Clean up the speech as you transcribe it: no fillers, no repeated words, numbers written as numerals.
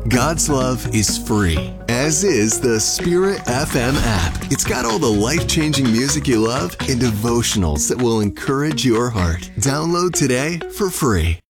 God's love is free, as is the Spirit FM app. It's got all the life-changing music you love and devotionals that will encourage your heart. Download today for free.